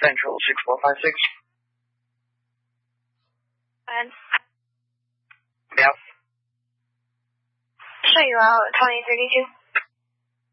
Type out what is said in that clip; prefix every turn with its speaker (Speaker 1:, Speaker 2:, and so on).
Speaker 1: Central 6456.
Speaker 2: And?
Speaker 1: Yeah.
Speaker 2: Show you out, 2032.